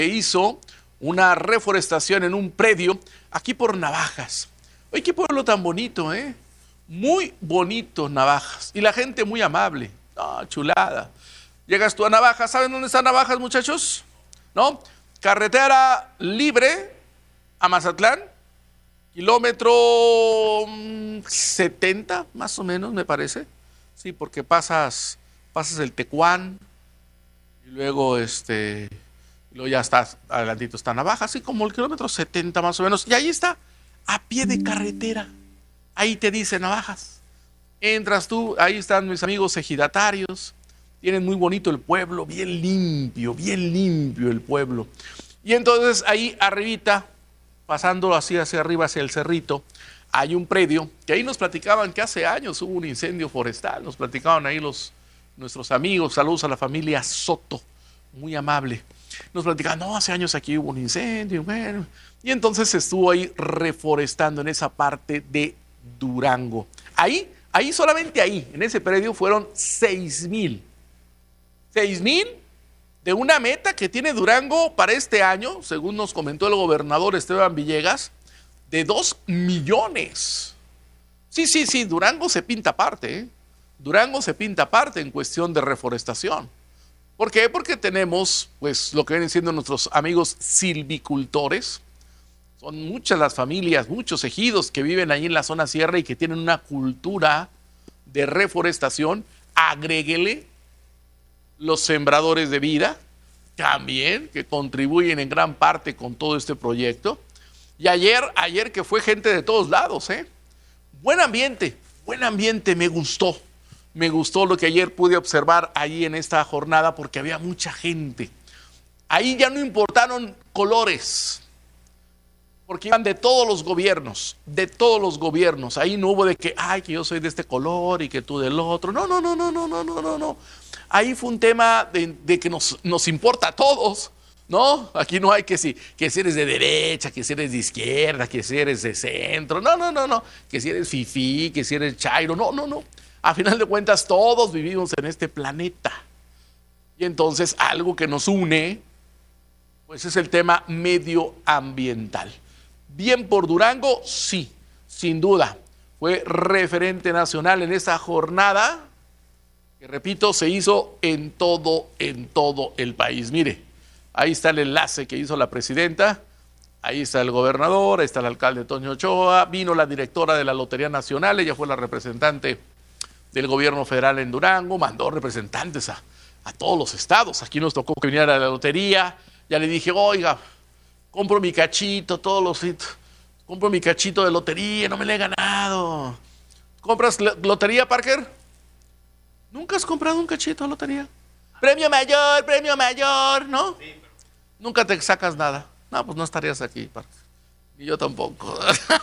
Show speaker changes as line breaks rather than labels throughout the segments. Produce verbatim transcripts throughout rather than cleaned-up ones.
hizo una reforestación en un predio aquí por Navajas. Oye, qué pueblo tan bonito, ¿eh? Muy bonito Navajas. Y la gente muy amable. Ah, chulada. Llegas tú a Navajas. ¿Saben dónde está Navajas, muchachos? ¿No? Carretera libre a Mazatlán. Kilómetro setenta, más o menos, me parece. Sí, porque pasas, pasas el Tecuán. Y luego, este... Y luego ya estás, adelantito está Navajas. Así como el kilómetro setenta, más o menos. Y ahí está, a pie de carretera. Ahí te dice Navajas. Entras tú, ahí están mis amigos ejidatarios. Tienen muy bonito el pueblo, bien limpio, bien limpio el pueblo. Y entonces ahí arribita, pasando así hacia arriba, hacia el cerrito, hay un predio que ahí nos platicaban que hace años hubo un incendio forestal. Nos platicaban ahí los, nuestros amigos. Saludos a la familia Soto, muy amable. Nos platicaban, no, hace años aquí hubo un incendio, bueno. Y entonces se estuvo ahí reforestando en esa parte de Durango. Ahí, ahí solamente ahí, en ese predio fueron seis mil. seis mil de una meta que tiene Durango para este año, según nos comentó el gobernador Esteban Villegas, de dos millones. Sí, sí, sí, Durango se pinta aparte, ¿eh? Durango se pinta aparte en cuestión de reforestación. ¿Por qué? Porque tenemos, pues, lo que vienen siendo nuestros amigos silvicultores. Son muchas las familias, muchos ejidos que viven ahí en la zona sierra y que tienen una cultura de reforestación. Agréguele los sembradores de vida, también, que contribuyen en gran parte con todo este proyecto. Y ayer, ayer que fue gente de todos lados, ¿eh? Buen ambiente, buen ambiente, me gustó. Me gustó lo que ayer pude observar ahí en esta jornada porque había mucha gente. Ahí ya no importaron colores, porque iban de todos los gobiernos, de todos los gobiernos. Ahí no hubo de que, ay, que yo soy de este color y que tú del otro. No, no, no, no, no, no, no, no, no. Ahí fue un tema de, de que nos, nos importa a todos, ¿no? Aquí no hay que si, que si eres de derecha, que si eres de izquierda, que si eres de centro. No, no, no, no. Que si eres fifí, que si eres chairo. No, no, no. A final de cuentas, todos vivimos en este planeta. Y entonces, algo que nos une, pues es el tema medioambiental. Bien por Durango, sí, sin duda. Fue referente nacional en esa jornada, que repito, se hizo en todo, en todo el país. Mire, ahí está el enlace que hizo la presidenta, ahí está el gobernador, ahí está el alcalde Toño Ochoa, vino la directora de la Lotería Nacional, ella fue la representante del gobierno federal en Durango, mandó representantes a, a todos los estados. Aquí nos tocó que viniera a la lotería. Ya le dije, oiga, compro mi cachito, todos los compro mi cachito de lotería, no me le he ganado. ¿Compras lotería, Parker? ¿Nunca has comprado un cachito de lotería? Premio mayor, premio mayor, ¿no? Sí, pero... Nunca te sacas nada. No, pues no estarías aquí, Parker. Ni yo tampoco.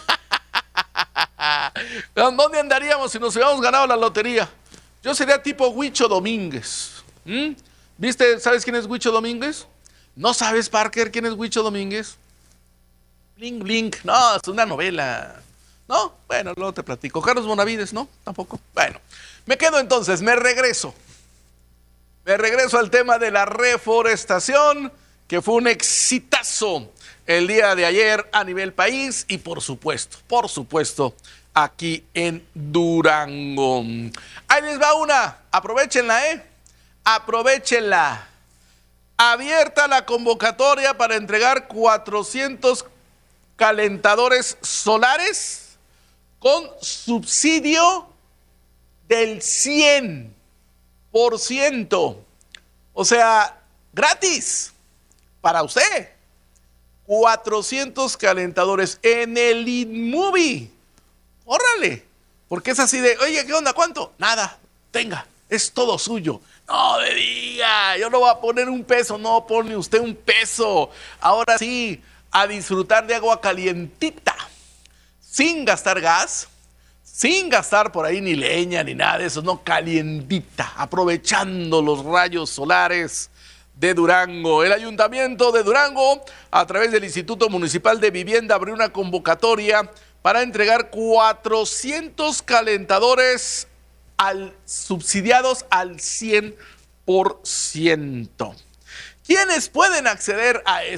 ¿Dónde andaríamos si nos hubiéramos ganado la lotería? Yo sería tipo Huicho Domínguez. ¿Mm? ¿Viste? ¿Sabes quién es Huicho Domínguez? ¿No sabes, Parker, quién es Huicho Domínguez? Blink, blink. No, es una novela. ¿No? Bueno, luego te platico. Carlos Bonavides, ¿no? Tampoco. Bueno, me quedo entonces, me regreso. Me regreso al tema de la reforestación, que fue un exitazo el día de ayer a nivel país y por supuesto, por supuesto, aquí en Durango. Ahí les va una, aprovechenla, ¿eh? Aprovechenla. Abierta la convocatoria para entregar cuatrocientos calentadores solares con subsidio del cien por ciento. O sea, gratis para usted. cuatrocientos calentadores en el InMovie. ¡Órale! Porque es así de, oye, ¿qué onda? ¿Cuánto? Nada, tenga, es todo suyo. No me diga, yo no voy a poner un peso, no pone usted un peso. Ahora sí, a disfrutar de agua calientita, sin gastar gas, sin gastar por ahí ni leña ni nada de eso, no, calientita, aprovechando los rayos solares de Durango. El Ayuntamiento de Durango, a través del Instituto Municipal de Vivienda, abrió una convocatoria para entregar cuatrocientos calentadores al, subsidiados al cien por ciento. ¿Quiénes pueden acceder a